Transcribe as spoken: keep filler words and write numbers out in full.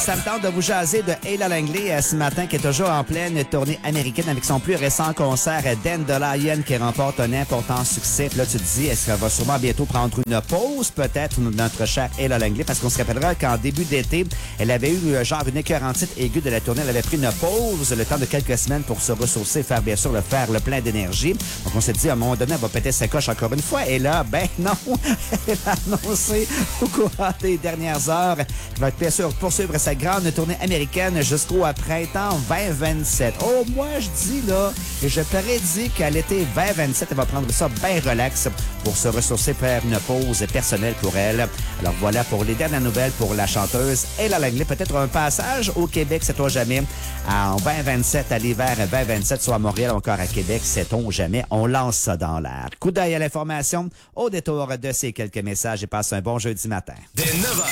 ça me tente de vous jaser de Ayla Langley euh, ce matin, qui est toujours en pleine tournée américaine avec son plus récent concert euh, Dandelion, qui remporte un important succès. Puis là, tu te dis, est-ce qu'elle va sûrement bientôt prendre une pause, peut-être, notre chère Ayla Langley, parce qu'on se rappellera qu'en début d'été, elle avait eu euh, genre une écœurantite aiguë de la tournée. Elle avait pris une pause, le temps de quelques semaines pour se ressourcer, faire bien sûr le faire le plein d'énergie. Donc, on s'est dit, à un moment donné, elle va péter sa coche encore une fois. Et là, ben non, elle a annoncé au courant des dernières heures qu'elle va bien sûr poursuivre sa grande tournée américaine jusqu'au printemps vingt vingt-sept. Oh, moi, je dis là, et je prédis qu'à l'été vingt vingt-sept, elle va prendre ça bien relax pour se ressourcer, faire une pause personnelle pour elle. Alors voilà pour les dernières nouvelles pour la chanteuse Ayla Langley. Peut-être un passage au Québec, sait-on jamais, en vingt vingt-sept, à l'hiver vingt vingt-sept, soit à Montréal, encore à Québec, sait-on jamais. On lance ça dans l'air. Coup d'œil à l'information au détour de ces quelques messages et passe un bon jeudi matin. Dès neuf heures.